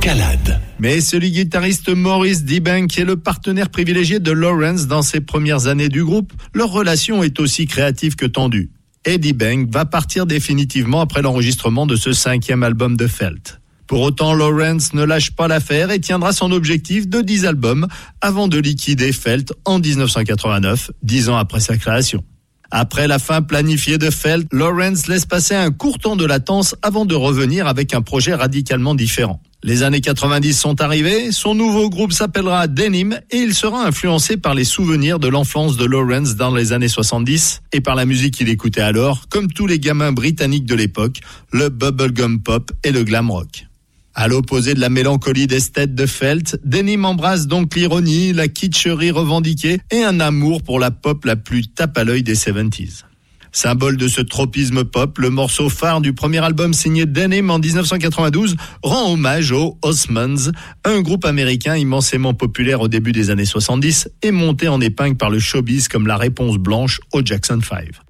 Escalade. Mais ce guitariste Maurice D-Bank est le partenaire privilégié de Lawrence dans ses premières années du groupe. Leur relation est aussi créative que tendue. Eddie Bank va partir définitivement après l'enregistrement de ce 5e album de Felt. Pour autant, Lawrence ne lâche pas l'affaire et tiendra son objectif de 10 albums avant de liquider Felt en 1989, 10 ans après sa création. Après la fin planifiée de Felt, Lawrence laisse passer un court temps de latence avant de revenir avec un projet radicalement différent. Les années 90 sont arrivées, son nouveau groupe s'appellera Denim et il sera influencé par les souvenirs de l'enfance de Lawrence dans les années 70 et par la musique qu'il écoutait alors, comme tous les gamins britanniques de l'époque, le bubblegum pop et le glam rock. À l'opposé de la mélancolie d'esthète de Felt, Denim embrasse donc l'ironie, la kitscherie revendiquée et un amour pour la pop la plus tape à l'œil des 70s. Symbole de ce tropisme pop, le morceau phare du premier album signé Denim en 1992 rend hommage aux Osmonds, un groupe américain immensément populaire au début des années 70 et monté en épingle par le showbiz comme la réponse blanche aux Jackson 5.